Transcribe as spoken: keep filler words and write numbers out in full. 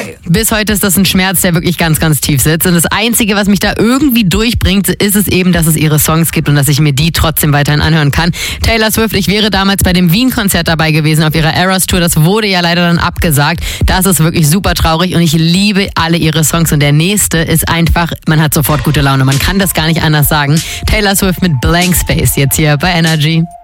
bis heute ist das ein Schmerz, der wirklich ganz, ganz tief sitzt. Und das Einzige, was mich da irgendwie durchbringt, ist es eben, dass es ihre Songs gibt und dass ich mir die trotzdem weiterhin anhören kann. Taylor Swift, ich wäre damals bei dem Wien-Konzert dabei gewesen auf ihrer Eras Tour. Das wurde ja leider dann abgesagt. Das ist wirklich super traurig und ich liebe alle ihre Songs. Und der nächste ist einfach, man hat sofort gute Laune. Man kann das gar nicht anders sagen. Taylor Swift mit Blank Space jetzt hier bei Energy.